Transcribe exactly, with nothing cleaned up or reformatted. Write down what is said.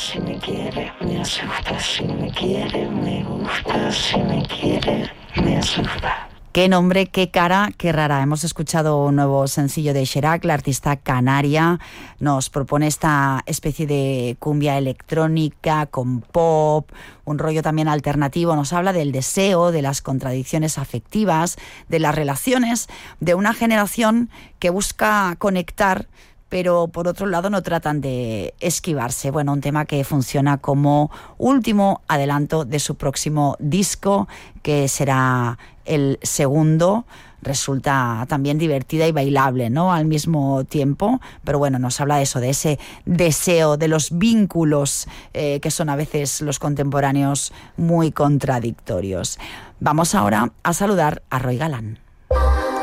si me quiere, me asusta, si me quiere, me gusta, si me quiere, me asusta. Qué nombre, qué cara, qué rara. Hemos escuchado un nuevo sencillo de Sherak, la artista canaria. Nos propone esta especie de cumbia electrónica con pop, un rollo también alternativo. Nos habla del deseo, de las contradicciones afectivas, de las relaciones, de una generación que busca conectar, pero por otro lado no tratan de esquivarse. Bueno, un tema que funciona como último adelanto de su próximo disco, que será el segundo. Resulta también divertida y bailable, ¿no?, al mismo tiempo, pero bueno, nos habla de eso, de ese deseo, de los vínculos eh, que son a veces los contemporáneos muy contradictorios. Vamos ahora a saludar a Roy Galán.